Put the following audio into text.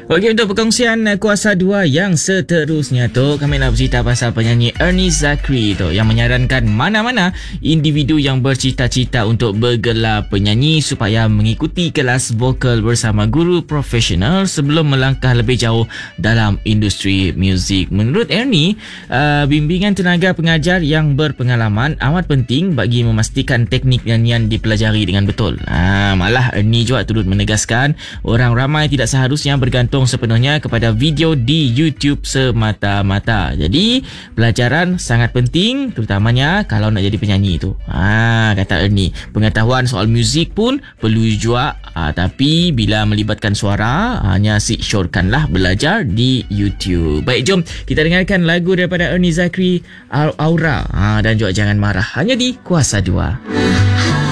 Okey, untuk perkongsian kuasa 2 yang seterusnya tu, kami nak bercerita pasal penyanyi Ernie Zakri tu yang menyarankan mana-mana individu yang bercita-cita untuk bergelar penyanyi supaya mengikuti kelas vokal bersama guru profesional sebelum melangkah lebih jauh dalam industri muzik. Menurut Ernie, bimbingan tenaga pengajar yang berpengalaman amat penting bagi memastikan teknik nyanyian dipelajari dengan betul. Malah Ernie juga turut menegaskan orang ramai tidak seharusnya bergantung sepenuhnya kepada video di YouTube semata-mata. Jadi pelajaran sangat penting, terutamanya kalau nak jadi penyanyi tu. Kata Ernie, pengetahuan soal muzik pun perlu juga, tapi bila melibatkan suara, hanya syorkanlah belajar di YouTube. Baik, jom kita dengarkan lagu daripada Ernie Zakri, Aura, dan juga Jangan Marah, hanya di Kuasa 2.